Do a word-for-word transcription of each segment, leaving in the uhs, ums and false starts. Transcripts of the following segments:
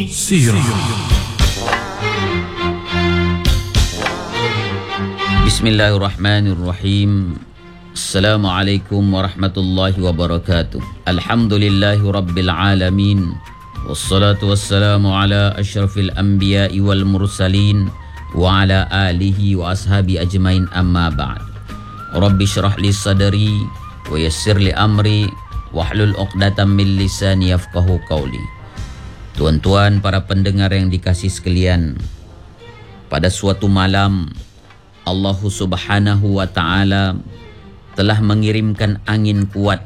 Sirah. Bismillahirrahmanirrahim. Assalamualaikum warahmatullahi wabarakatuh. Alhamdulillahi rabbil alamin. Wassalatu wassalamu ala asyrafil anbiya'i wal mursalin wa ala alihi wa ashabi ajmain, amma ba'd. Rabbi syrah li sadri wa yassir li amri wahlul uqdatam min lisani yafqahu qawli. Tuan-tuan para pendengar yang dikasih sekalian, pada suatu malam Allah Subhanahu wa ta'ala telah mengirimkan angin kuat,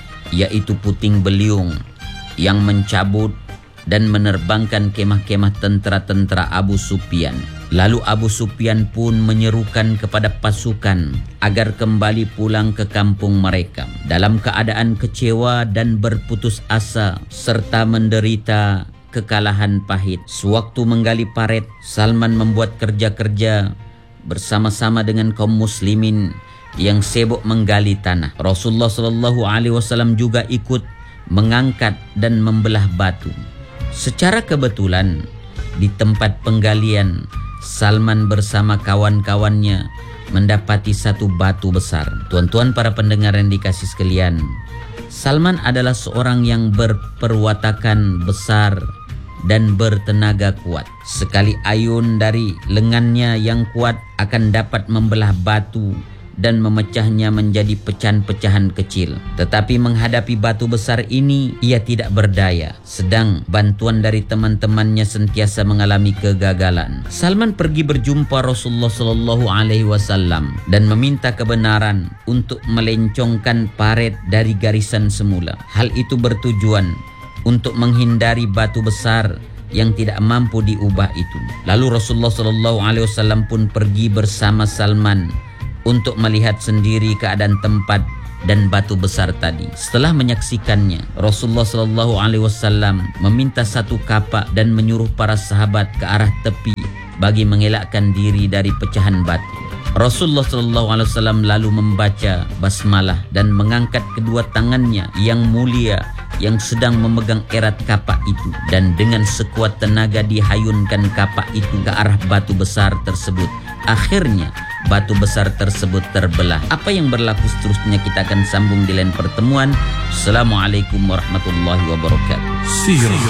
yaitu puting beliung, yang mencabut dan menerbangkan kemah-kemah tentera-tentera Abu Sufyan. Lalu Abu Sufyan pun menyerukan kepada pasukan agar kembali pulang ke kampung mereka dalam keadaan kecewa dan berputus asa serta menderita kekalahan pahit. Sewaktu menggali paret, Salman membuat kerja-kerja bersama-sama dengan kaum muslimin yang sibuk menggali tanah. Rasulullah Shallallahu Alaihi Wasallam juga ikut mengangkat dan membelah batu. Secara kebetulan di tempat penggalian, Salman bersama kawan-kawannya mendapati satu batu besar. Tuan-tuan para pendengar yang dikasih sekalian, Salman adalah seorang yang berperwatakan besar dan bertenaga kuat. Sekali ayun dari lengannya yang kuat akan dapat membelah batu dan memecahnya menjadi pecahan-pecahan kecil. Tetapi menghadapi batu besar ini ia tidak berdaya, sedang bantuan dari teman-temannya sentiasa mengalami kegagalan. Salman pergi berjumpa Rasulullah Shallallahu Alaihi Wasallam dan meminta kebenaran untuk melencongkan paret dari garisan semula. Hal itu bertujuan untuk menghindari batu besar yang tidak mampu diubah itu. Lalu Rasulullah Shallallahu Alaihi Wasallam pun pergi bersama Salman untuk melihat sendiri keadaan tempat dan batu besar tadi. Setelah menyaksikannya, Rasulullah Shallallahu Alaihi Wasallam meminta satu kapak dan menyuruh para sahabat ke arah tepi bagi mengelakkan diri dari pecahan batu. Rasulullah Shallallahu Alaihi Wasallam lalu membaca basmalah dan mengangkat kedua tangannya yang mulia yang sedang memegang erat kapak itu, dan dengan sekuat tenaga dihayunkan kapak itu ke arah batu besar tersebut. Akhirnya batu besar tersebut terbelah. Apa yang berlaku seterusnya kita akan sambung di lain pertemuan. Assalamualaikum warahmatullahi wabarakatuh. Sirah.